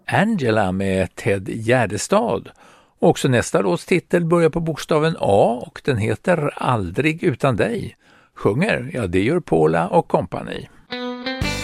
Angela med Ted Gärdestad. Också nästa låts titel börjar på bokstaven A och den heter Aldrig utan dig. Sjunger, ja det gör Paula och kompani.